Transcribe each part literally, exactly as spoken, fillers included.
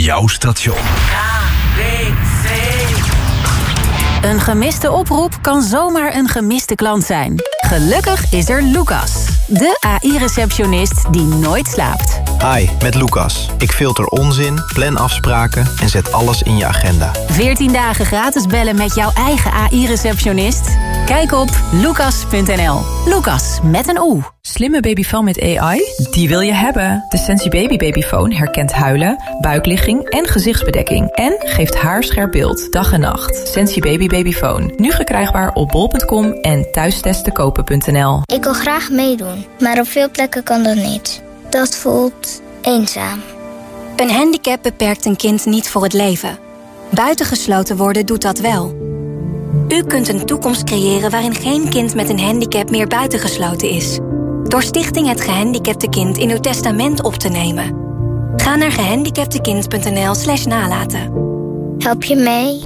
jouw station. Een gemiste oproep kan zomaar een gemiste klant zijn. Gelukkig is er Lucas, de A I-receptionist die nooit slaapt. Hi, met Lucas. Ik filter onzin, plan afspraken en zet alles in je agenda. veertien dagen gratis bellen met jouw eigen A I-receptionist? Kijk op lucas punt n l. Lucas, met een O. Slimme babyfoon met A I? Die wil je hebben. De Sensi Baby Babyfoon herkent huilen, buikligging en gezichtsbedekking. En geeft haarscherp beeld, dag en nacht. Sensi Baby Babyfoon. Nu verkrijgbaar op bol punt com en thuistestenkopen punt n l. Ik wil graag meedoen, maar op veel plekken kan dat niet. Dat voelt eenzaam. Een handicap beperkt een kind niet voor het leven. Buitengesloten worden doet dat wel. U kunt een toekomst creëren waarin geen kind met een handicap meer buitengesloten is. Door Stichting Het Gehandicapte Kind in uw testament op te nemen. Ga naar gehandicaptekind punt n l slash nalaten. Help je mee?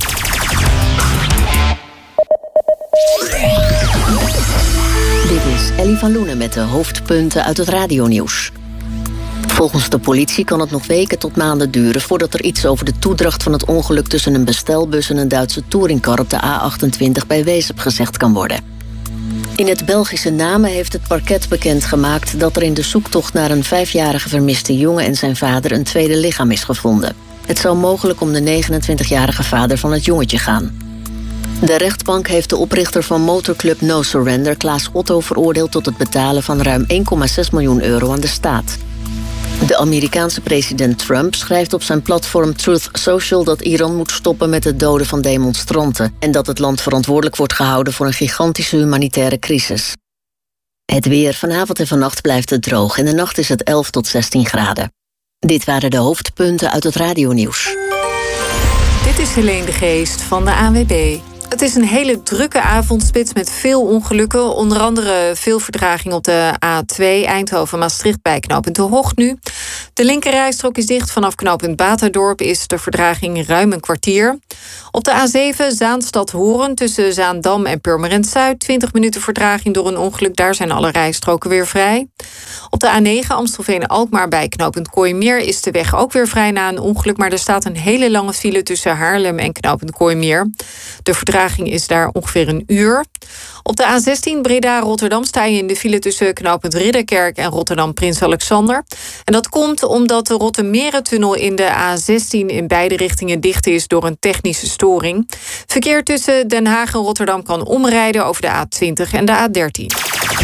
Dit is Ellie van Loenen met de hoofdpunten uit het radionieuws. Volgens de politie kan het nog weken tot maanden duren voordat er iets over de toedracht van het ongeluk tussen een bestelbus en een Duitse touringcar op de A achtentwintig bij Wezep gezegd kan worden. In het Belgische Namen heeft het parket bekendgemaakt dat er in de zoektocht naar een vijfjarige vermiste jongen en zijn vader een tweede lichaam is gevonden. Het zou mogelijk om de negenentwintigjarige vader van het jongetje gaan. De rechtbank heeft de oprichter van motorclub No Surrender, Klaas Otto, veroordeeld tot het betalen van ruim één komma zes miljoen euro aan de staat. De Amerikaanse president Trump schrijft op zijn platform Truth Social dat Iran moet stoppen met het doden van demonstranten en dat het land verantwoordelijk wordt gehouden voor een gigantische humanitaire crisis. Het weer. Vanavond en vannacht blijft het droog. In de nacht is het elf tot zestien graden. Dit waren de hoofdpunten uit het radionieuws. Dit is Helene de Geest van de A N W B. Het is een hele drukke avondspits met veel ongelukken. Onder andere veel vertraging op de A twee Eindhoven-Maastricht bij knooppunt De Hocht nu. De linkerrijstrook is dicht. Vanaf knooppunt Baterdorp is de vertraging ruim een kwartier. Op de A zeven Zaanstad-Horen tussen Zaandam en Purmerend-Zuid. twintig minuten vertraging door een ongeluk. Daar zijn alle rijstroken weer vrij. Op de A negen Amstelveen-Alkmaar bij knooppunt Kooimeer is de weg ook weer vrij na een ongeluk. Maar er staat een hele lange file tussen Haarlem en knooppunt Kooimeer. De vertraging is daar ongeveer een uur. Op de A zestien Breda-Rotterdam sta je in de file tussen knooppunt Ridderkerk en Rotterdam-Prins Alexander. En dat komt omdat de Rottermerentunnel in de A zestien in beide richtingen dicht is door een technische storing. Verkeer tussen Den Haag en Rotterdam kan omrijden over de A twintig en de A dertien.